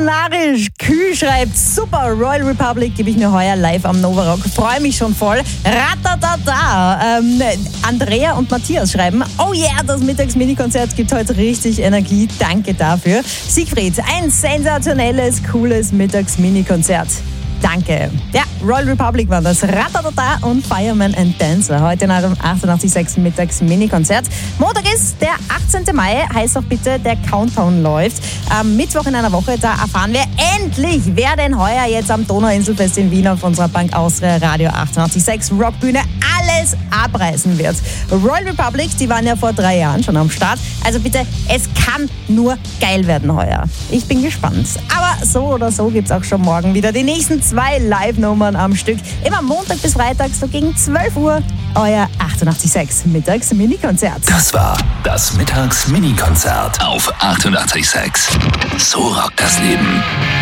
Narisch Kühl schreibt, super, Royal Republic gebe ich mir heuer live am Nova Rock. Freue mich schon voll. Ratatata. Andrea und Matthias schreiben, oh yeah, das Mittags-Mini-Konzert gibt heute richtig Energie. Danke dafür. Siegfried, ein sensationelles, cooles Mittags-Mini-Konzert. Danke. Ja, Royal Republic war das. Ratatata und Fireman and Dancer. Heute nach dem 88.6 Mittags-Mini-Konzert. Montag ist der 18. Mai. Heißt auch bitte, der Countdown läuft. Am Mittwoch in einer Woche, da erfahren wir endlich, wer denn heuer jetzt am Donauinselfest in Wien auf unserer Bank Austria Radio 88.6 Rockbühne alles abreißen wird. Royal Republic, die waren ja vor 3 Jahren schon am Start. Also bitte, es kann nur geil werden heuer. Ich bin gespannt. Aber so oder so gibt's auch schon morgen wieder die nächsten 2 Live-Nummern am Stück. Immer Montag bis Freitag, so gegen 12 Uhr. Euer 88.6 Mittags-Mini-Konzert. Das war das Mittags-Mini-Konzert auf 88.6. So rockt das Leben.